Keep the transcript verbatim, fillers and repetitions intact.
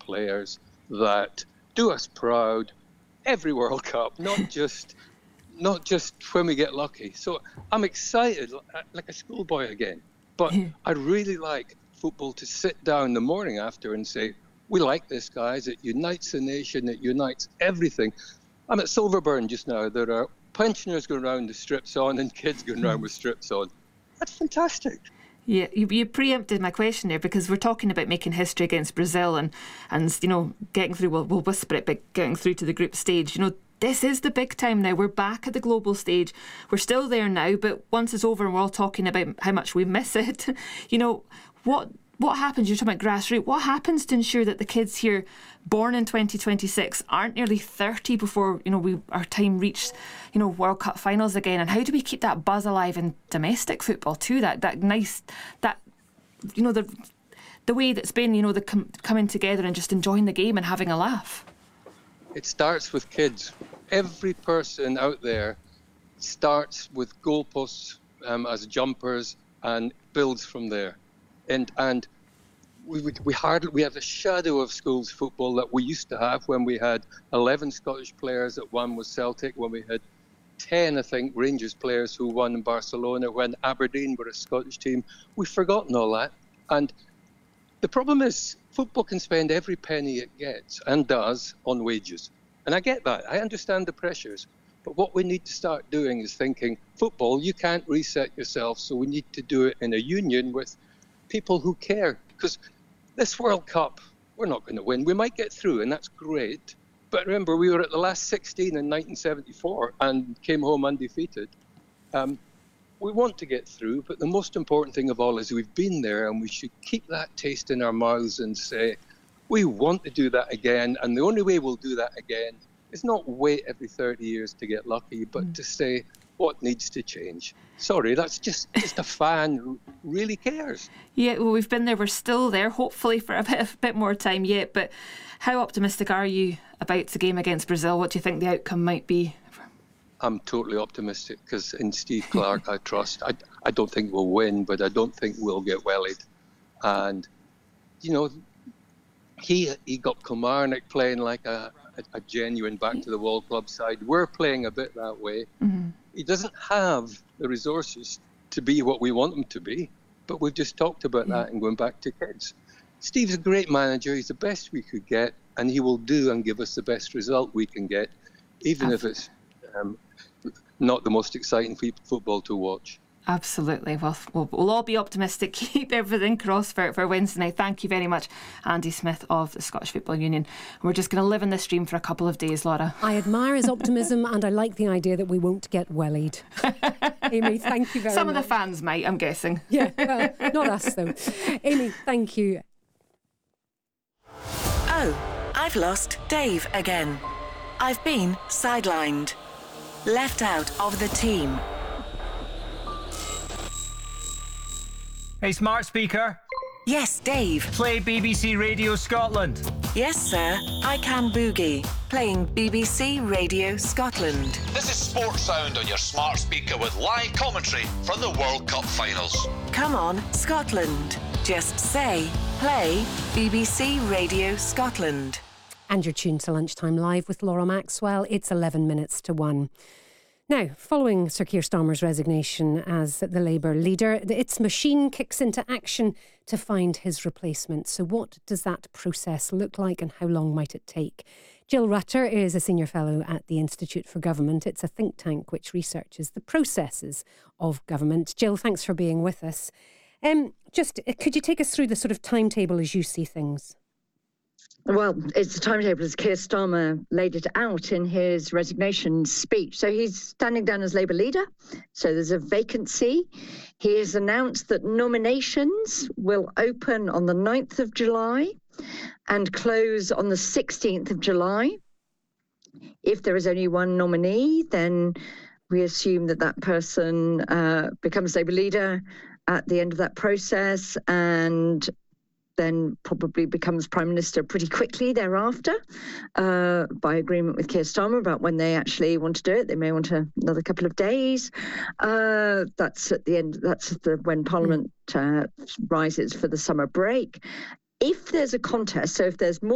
players that do us proud every World Cup, not just not just when we get lucky. So I'm excited, like a schoolboy again. But I really like football to sit down the morning after and say, we like this, guys. It unites the nation. It unites everything. I'm at Silverburn just now. There are pensioners going around with strips on and kids going around with strips on. That's fantastic. Yeah, you, you preempted my question there, because we're talking about making history against Brazil and, and you know, getting through, we'll, we'll whisper it, but getting through to the group stage. You know, this is the big time now. We're back at the global stage. We're still there now, but once it's over and we're all talking about how much we miss it, you know, what what happens? You're talking about grassroots. What happens to ensure that the kids here born in twenty twenty-six aren't nearly thirty before, you know, we our time reaches, you know, World Cup finals again? And how do we keep that buzz alive in domestic football too? That that nice, that, you know, the the way that's been, you know, the com- coming together and just enjoying the game and having a laugh. It starts with kids. Every person out there starts with goalposts um, as jumpers and builds from there. And and we we hardly we have a shadow of schools football that we used to have when we had eleven Scottish players at one with Celtic, when we had ten, I think, Rangers players who won in Barcelona, when Aberdeen were a Scottish team. We've forgotten all that. And the problem is, football can spend every penny it gets, and does, on wages. And I get that. I understand the pressures. But what we need to start doing is thinking, football, you can't reset yourself, so we need to do it in a union with people who care. Because this World Cup, we're not going to win. We might get through, and that's great. But remember, we were at the last sixteen in nineteen seventy-four and came home undefeated. Um, we want to get through, but the most important thing of all is we've been there, and we should keep that taste in our mouths and say, we want to do that again. And the only way we'll do that again is not wait every thirty years to get lucky, but mm. to say what needs to change. Sorry, that's just, just a fan who really cares. Yeah, well, we've been there, we're still there, hopefully for a bit, a bit more time yet. But how optimistic are you about the game against Brazil? What do you think the outcome might be? I'm totally optimistic, because in Steve Clarke I trust. I, I don't think we'll win, but I don't think we'll get wellied. And, you know, he he got Kilmarnock playing like a, a, a genuine back-to-the-wall club side. We're playing a bit that way. Mm-hmm. He doesn't have the resources to be what we want him to be, but we've just talked about yeah. that and going back to kids. Steve's a great manager. He's the best we could get, and he will do and give us the best result we can get, even Absolutely. if it's um, not the most exciting football to watch. Absolutely. Well, we'll, we'll all be optimistic. Keep everything crossed for, for Wednesday night. Thank you very much, Andy Smith of the Scottish Football Union. We're just going to live in this dream for a couple of days, Laura. I admire his optimism, and I like the idea that we won't get wellied. Amy, thank you very Some much. Some of the fans might, I'm guessing. Yeah, well, not us though. Amy, thank you. Oh, I've lost Dave again. I've been sidelined. Left out of the team. Hey, smart speaker. Yes, Dave. Play B B C Radio Scotland. Yes, sir. I can boogie. Playing B B C Radio Scotland. This is Sports Sound on your smart speaker with live commentary from the World Cup finals. Come on, Scotland. Just say, play B B C Radio Scotland. And you're tuned to Lunchtime Live with Laura Maxwell. It's eleven minutes to one. Now, following Sir Keir Starmer's resignation as the Labour leader, its machine kicks into action to find his replacement. So what does that process look like, and how long might it take? Jill Rutter is a senior fellow at the Institute for Government. It's a think tank which researches the processes of government. Jill, thanks for being with us. Um, just, could you take us through the sort of timetable as you see things? Well, it's the timetable as Keir Starmer laid it out in his resignation speech. So he's standing down as Labour leader. So there's a vacancy. He has announced that nominations will open on the ninth of July and close on the sixteenth of July. If there is only one nominee, then we assume that that person uh, becomes Labour leader at the end of that process, and then probably becomes Prime Minister pretty quickly thereafter, uh, by agreement with Keir Starmer about when they actually want to do it. They may want a, another couple of days. Uh, that's at the end, that's the, when Parliament uh, rises for the summer break. If there's a contest, so if there's more